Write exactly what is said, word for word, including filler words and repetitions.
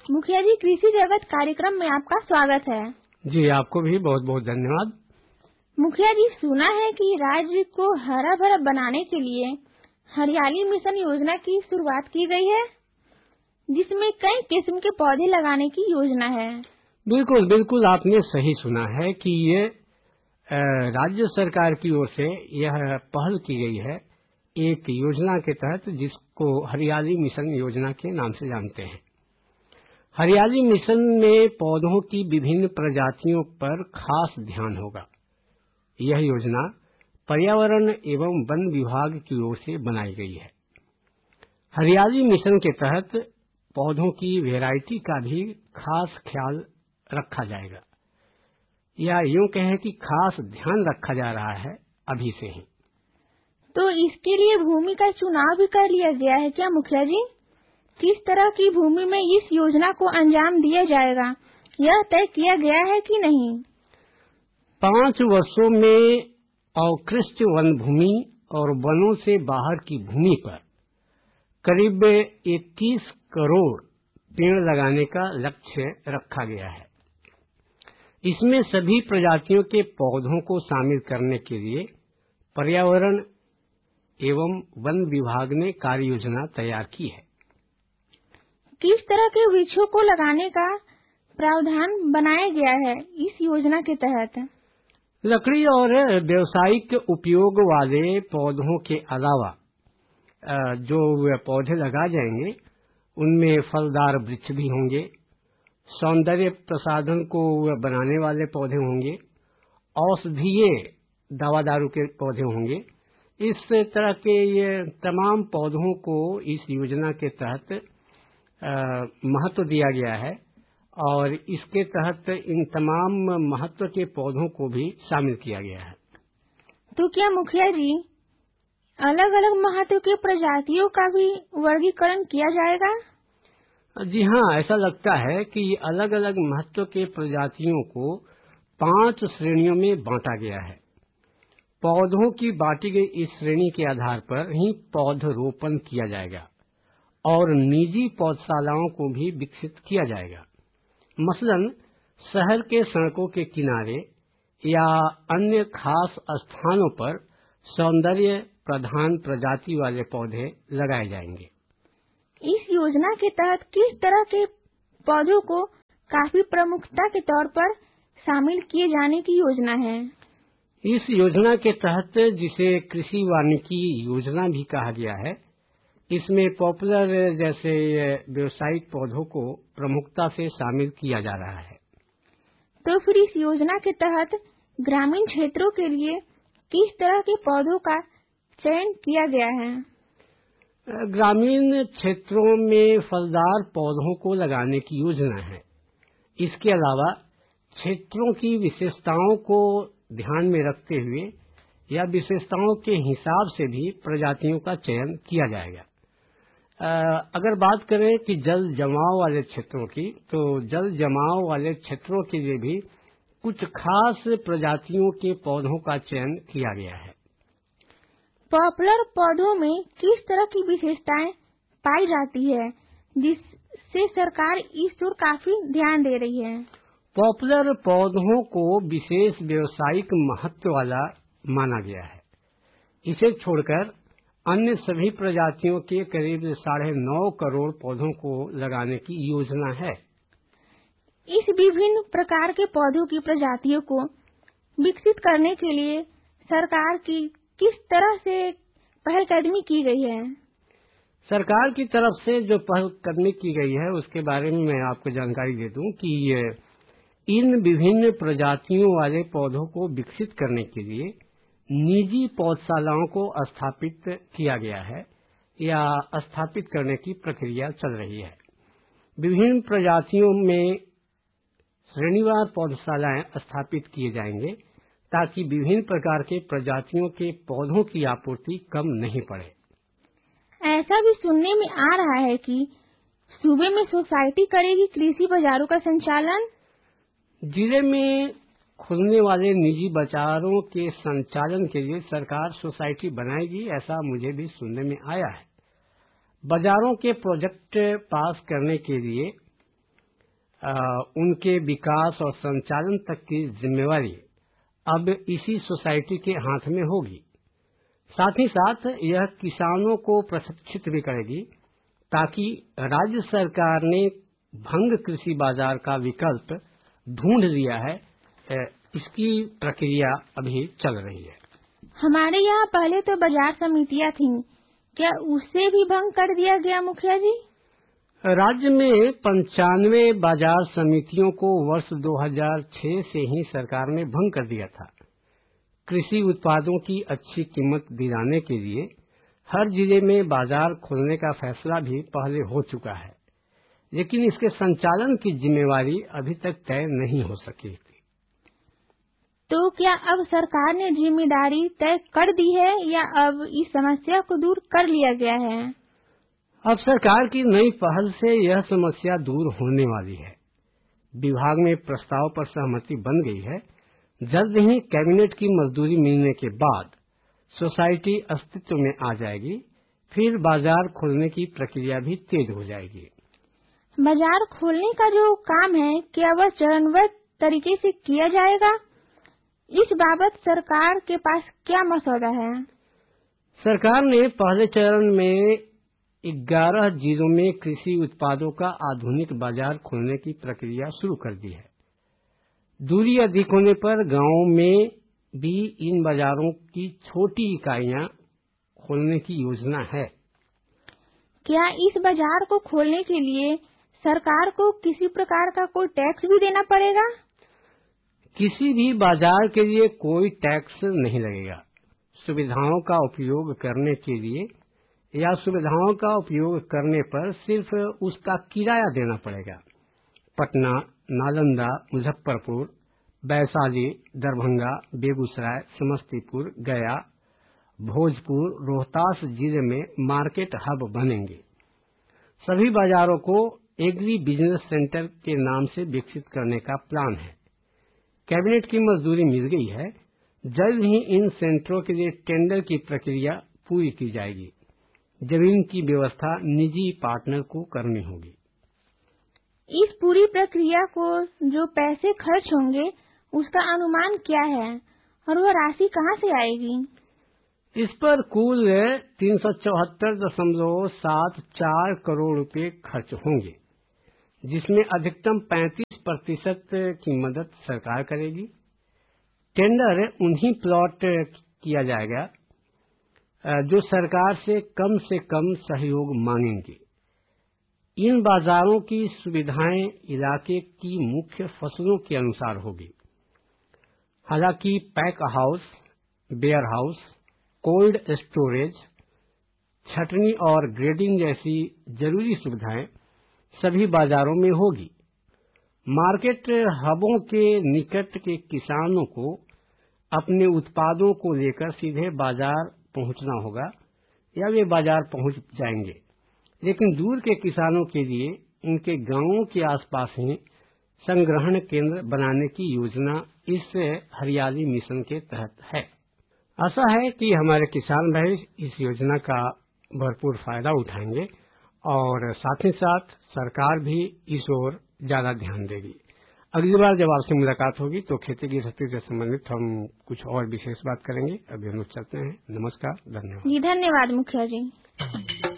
मुखिया जी, कृषि जगत कार्यक्रम में आपका स्वागत है। जी, आपको भी बहुत बहुत धन्यवाद। मुखिया जी, सुना है कि राज्य को हरा भरा बनाने के लिए हरियाली मिशन योजना की शुरुआत की गई है, जिसमें कई किस्म के पौधे लगाने की योजना है। बिल्कुल बिल्कुल, आपने सही सुना है कि ये राज्य सरकार की ओर से यह पहल की गई है एक योजना के तहत, जिसको हरियाली मिशन योजना के नाम से जानते हैं। हरियाली मिशन में पौधों की विभिन्न प्रजातियों पर खास ध्यान होगा। यह योजना पर्यावरण एवं वन विभाग की ओर से बनाई गई है। हरियाली मिशन के तहत पौधों की वैरायटी का भी खास ख्याल रखा जाएगा, या यूं कहें कि खास ध्यान रखा जा रहा है अभी से ही। तो इसके लिए भूमि का चुनाव भी कर लिया गया है क्या मुखिया जी? किस तरह की भूमि में इस योजना को अंजाम दिया जाएगा, यह तय किया गया है कि नहीं? पांच वर्षों में अवकृष्ट वन भूमि और वनों से बाहर की भूमि पर करीब इक्कीस करोड़ पेड़ लगाने का लक्ष्य रखा गया है। इसमें सभी प्रजातियों के पौधों को शामिल करने के लिए पर्यावरण एवं वन विभाग ने कार्य योजना तैयार की है। किस तरह के वृक्षों को लगाने का प्रावधान बनाया गया है इस योजना के तहत? लकड़ी और व्यावसायिक उपयोग वाले पौधों के अलावा जो पौधे लगा जाएंगे उनमें फलदार वृक्ष भी होंगे, सौंदर्य प्रसाधन को बनाने वाले पौधे होंगे, औषधीय दवा दारू के पौधे होंगे। इस तरह के ये तमाम पौधों को इस योजना के तहत महत्व दिया गया है और इसके तहत इन तमाम महत्व के पौधों को भी शामिल किया गया है। तो क्या मुखिया जी, अलग अलग महत्व के प्रजातियों का भी वर्गीकरण किया जाएगा? जी हाँ, ऐसा लगता है कि अलग अलग महत्व के प्रजातियों को पांच श्रेणियों में बांटा गया है। पौधों की बांटी गई इस श्रेणी के आधार पर ही पौधरोपण किया जाएगा और निजी पौधशालाओं को भी विकसित किया जाएगा। मसलन शहर के सड़कों के किनारे या अन्य खास स्थानों पर सौंदर्य प्रधान प्रजाति वाले पौधे लगाए जाएंगे। इस योजना के तहत किस तरह के पौधों को काफी प्रमुखता के तौर पर शामिल किए जाने की योजना है? इस योजना के तहत, जिसे कृषि वानिकी योजना भी कहा गया है, इसमें पॉपुलर जैसे व्यावसायिक पौधों को प्रमुखता से शामिल किया जा रहा है। तो फिर इस योजना के तहत ग्रामीण क्षेत्रों के लिए किस तरह के पौधों का चयन किया गया है? ग्रामीण क्षेत्रों में फलदार पौधों को लगाने की योजना है। इसके अलावा क्षेत्रों की विशेषताओं को ध्यान में रखते हुए या विशेषताओं के हिसाब से भी प्रजातियों का चयन किया जाएगा। अगर बात करें कि जल जमाव वाले क्षेत्रों की, तो जल जमाव वाले क्षेत्रों के लिए भी कुछ खास प्रजातियों के पौधों का चयन किया गया है। पॉपुलर पौधों में किस तरह की विशेषताएं पाई जाती है, जिससे सरकार इस ओर काफी ध्यान दे रही है? पॉपुलर पौधों को विशेष व्यावसायिक महत्व वाला माना गया है। इसे छोड़कर अन्य सभी प्रजातियों के करीब साढ़े नौ करोड़ पौधों को लगाने की योजना है। इस विभिन्न प्रकार के पौधों की प्रजातियों को विकसित करने के लिए सरकार की किस तरह से पहलकदमी की गई है? सरकार की तरफ से जो पहलकदमी की गई है उसके बारे में मैं आपको जानकारी दे दूं कि इन विभिन्न प्रजातियों वाले पौधों को विकसित करने के लिए निजी पौधशालाओं को स्थापित किया गया है या स्थापित करने की प्रक्रिया चल रही है। विभिन्न प्रजातियों में श्रेणीवार पौधशालाएं स्थापित किए जाएंगे ताकि विभिन्न प्रकार के प्रजातियों के पौधों की आपूर्ति कम नहीं पड़े। ऐसा भी सुनने में आ रहा है कि सूबे में सोसाइटी करेगी कृषि बाजारों का संचालन। जिले में खुलने वाले निजी बाजारों के संचालन के लिए सरकार सोसाइटी बनाएगी, ऐसा मुझे भी सुनने में आया है। बाजारों के प्रोजेक्ट पास करने के लिए उनके विकास और संचालन तक की जिम्मेवारी अब इसी सोसाइटी के हाथ में होगी। साथ ही साथ यह किसानों को प्रशिक्षित भी करेगी, ताकि राज्य सरकार ने भंग कृषि बाजार का विकल्प ढूंढ लिया है, इसकी प्रक्रिया अभी चल रही है। हमारे यहाँ पहले तो बाजार समितियाँ थीं, क्या उससे भी भंग कर दिया गया मुखिया जी? राज्य में पंचानवे बाजार समितियों को वर्ष दो हज़ार छह से ही सरकार ने भंग कर दिया था। कृषि उत्पादों की अच्छी कीमत दिलाने के लिए हर जिले में बाजार खोलने का फैसला भी पहले हो चुका है, लेकिन इसके संचालन की जिम्मेवारी अभी तक तय नहीं हो सकी थी। तो क्या अब सरकार ने जिम्मेदारी तय कर दी है या अब इस समस्या को दूर कर लिया गया है? अब सरकार की नई पहल से यह समस्या दूर होने वाली है। विभाग में प्रस्ताव पर सहमति बन गई है। जल्द ही कैबिनेट की मंजूरी मिलने के बाद सोसाइटी अस्तित्व में आ जाएगी, फिर बाजार खोलने की प्रक्रिया भी तेज हो जाएगी। बाजार खोलने का जो काम है, क्या वह चरणबद्ध तरीके से किया जाएगा? इस बाबत सरकार के पास क्या मसौदा है? सरकार ने पहले चरण में ग्यारह जिलों में कृषि उत्पादों का आधुनिक बाजार खोलने की प्रक्रिया शुरू कर दी है। दूरी अधिक होने पर गांवों में भी इन बाजारों की छोटी इकाइयां खोलने की योजना है। क्या इस बाजार को खोलने के लिए सरकार को किसी प्रकार का कोई टैक्स भी देना पड़ेगा? किसी भी बाजार के लिए कोई टैक्स नहीं लगेगा। सुविधाओं का उपयोग करने के लिए या सुविधाओं का उपयोग करने पर सिर्फ उसका किराया देना पड़ेगा। पटना, नालंदा, मुजफ्फरपुर, वैशाली, दरभंगा, बेगूसराय, समस्तीपुर, गया, भोजपुर, रोहतास जिले में मार्केट हब बनेंगे। सभी बाजारों को एग्री बिजनेस सेंटर के नाम से विकसित करने का प्लान है। कैबिनेट की मंजूरी मिल गई है। जल्द ही इन सेंटरों के लिए टेंडर की प्रक्रिया पूरी की जाएगी। जमीन की व्यवस्था निजी पार्टनर को करनी होगी। इस पूरी प्रक्रिया को जो पैसे खर्च होंगे, उसका अनुमान क्या है और वह राशि कहां से आएगी? इस पर कुल तीन सौ चौहत्तर दशमलव सात चार करोड़ रुपए खर्च होंगे, जिसमें अधिकतम पैंतीस प्रतिशत की मदद सरकार करेगी। टेंडर उन्हीं प्लॉट किया जाएगा जो सरकार से कम से कम सहयोग मांगेंगे। इन बाजारों की सुविधाएं इलाके की मुख्य फसलों के अनुसार होगी। हालांकि pack house, ware house, cold storage, छटनी और ग्रेडिंग जैसी जरूरी सुविधाएं सभी बाजारों में होगी। मार्केट हबों के निकट के किसानों को अपने उत्पादों को लेकर सीधे बाजार पहुंचना होगा या वे बाजार पहुंच जाएंगे, लेकिन दूर के किसानों के लिए उनके गांवों के आसपास ही संग्रहण केंद्र बनाने की योजना इस हरियाली मिशन के तहत है। आशा है कि हमारे किसान भाई इस योजना का भरपूर फायदा उठाएंगे और साथ ही साथ सरकार भी इस ओर ज्यादा ध्यान देगी। अगली बार जब आपसे मुलाकात होगी तो खेती गृहस्थी से संबंधित हम कुछ और विशेष बात करेंगे। अभी हम लोग चलते हैं। नमस्कार, धन्यवाद। जी धन्यवाद मुखिया जी।